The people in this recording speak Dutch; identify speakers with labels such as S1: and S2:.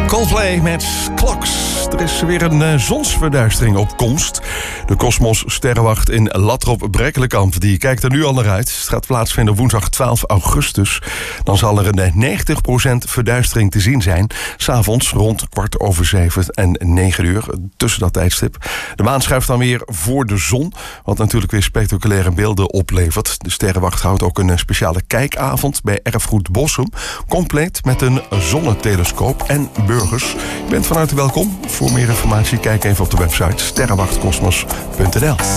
S1: Coldplay met Clocks. Er is weer een zonsverduistering op komst. De Cosmos Sterrenwacht in Latrop Brekkelenkamp die kijkt er nu al naar uit. Het gaat plaatsvinden woensdag 12 augustus. Dan zal er een 90% verduistering te zien zijn. 's Avonds rond 7:15 en 9 uur. Tussen dat tijdstip. De maan schuift dan weer voor de zon. Wat natuurlijk weer spectaculaire beelden oplevert. De Sterrenwacht houdt ook een speciale kijkavond bij Erfgoed Bossum. Compleet met een zonnetelescoop en burgers. Je bent van harte welkom. Voor meer informatie kijk even op de website sterrenwachtcosmos.nl.